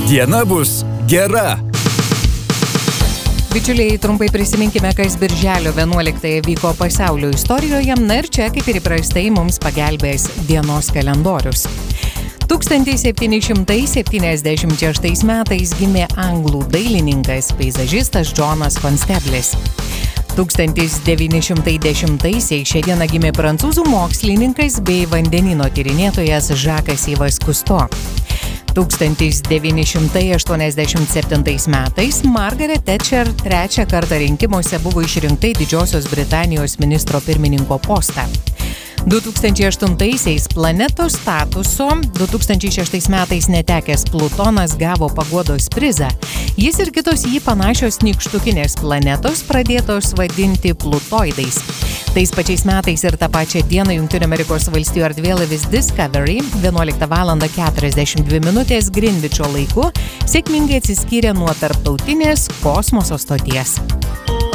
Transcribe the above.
Diena bus gera. Bičiuliai, trumpai prisiminkime, kas birželio 11 vyko pasaulio istorijoje, na ir čia, kaip ir įprastai, mums pagelbės dienos kalendorius. 1776 metais gimė anglų dailininkas, peizažistas Jonas Constable. 1910-aisiais šią dieną gimė prancūzų mokslininkas bei vandenyno tyrinėtojas Žakas Yvas Kusto. 1987 metais Margaret Thatcher trečią kartą rinkimuose buvo išrinkta į Didžiosios Britanijos ministro pirmininko postą. 2008-aisiais planetos statuso 2006 metais netekęs Plutonas gavo paguodos prizą. Jis ir kitos jį panašios nykštukinės planetos pradėtos vadinti plutoidais. Tais pačiais metais ir tą pačią dieną Jungtinių Amerikos valstijų erdvėlaivis Discovery 11:42 Greenwicho laiku sėkmingai atsiskyrė nuo tarptautinės kosmoso stoties.